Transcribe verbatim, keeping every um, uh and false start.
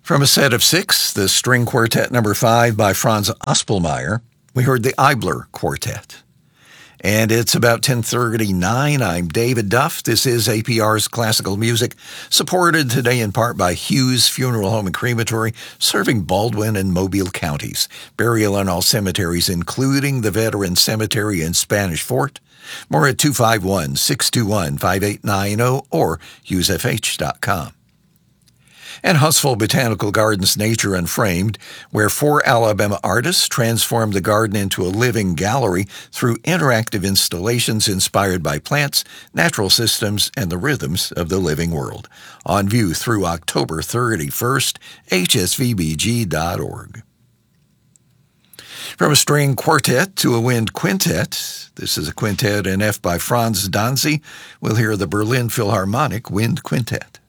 From a set of six, the string quartet number five by Franz Ospelmeyer, we heard the Eibler Quartet. And it's about ten thirty-nine. I'm David Duff. This is A P R's Classical Music, supported today in part by Hughes Funeral Home and Crematory, serving Baldwin and Mobile counties. Burial in all cemeteries, including the Veteran Cemetery in Spanish Fort. More at two five one, six two one, five eight nine zero or hughes f h dot com. And Huntsville Botanical Gardens Nature Unframed, where four Alabama artists transformed the garden into a living gallery through interactive installations inspired by plants, natural systems, and the rhythms of the living world. On view through October thirty-first, h s v b g dot org. From a string quartet to a wind quintet, this is a quintet in F by Franz Danzi. We'll hear the Berlin Philharmonic Wind Quintet.